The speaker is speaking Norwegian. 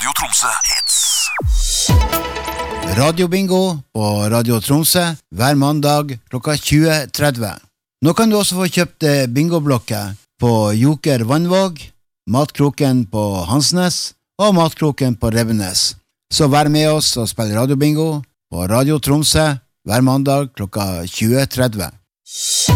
Radio Tromsø Hits. Radiobingo på Radio Tromsø hver mandag klokka 20:30. Nå kan du også få kjøpt bingoblokker på Joker Vannvåg, Matkroken på Hansnes og Matkroken på Revenes. Så vær med oss og spill radiobingo på Radio Tromsø hver mandag klokka 20:30.